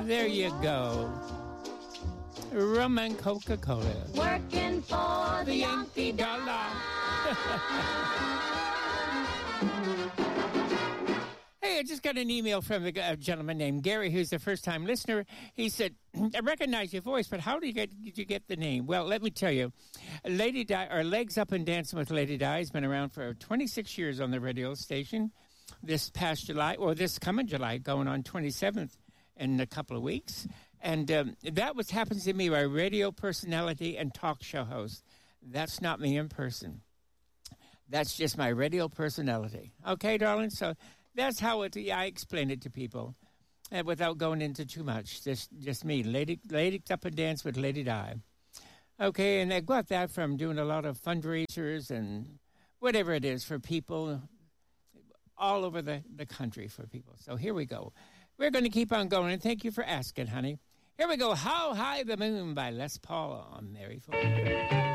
There you go. Rum and Coca-Cola. Working for the Yankee dollar. Hey, I just got an email from a gentleman named Gary, who's a first-time listener. He said, I recognize your voice, but how did you get the name? Well, let me tell you. Lady Di, or Legs Up and Dancing with Lady Di, has been around for 26 years on the radio station. This past July, or this coming July, going on 27th in a couple of weeks. And that what happens to me, my radio personality and talk show host. That's not me in person. That's just my radio personality. Okay, darling? So that's how I explain it to people without going into too much. Just me, Lady Up and Dance with Lady Di. Okay, and I got that from doing a lot of fundraisers and whatever it is for people all over the country for people. So here we go. We're going to keep on going, and thank you for asking, honey. Here we go. How High the Moon by Les Paul on Mary Ford.